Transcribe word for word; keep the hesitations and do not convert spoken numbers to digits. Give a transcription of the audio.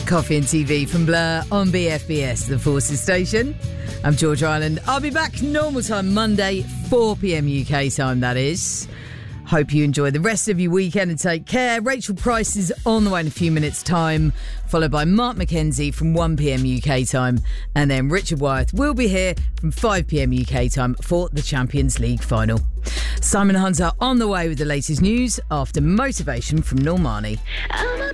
Coffee and T V from Blur on B F B S, the Forces station. I'm George Ireland. I'll be back normal time Monday, four p.m. U K time, that is. Hope you enjoy the rest of your weekend and take care. Rachel Price is on the way in a few minutes' time, followed by Mark McKenzie from one p.m. U K time. And then Richard Wyeth will be here from five p.m. U K time for the Champions League final. Simon Hunter on the way with the latest news after Motivation from Normani.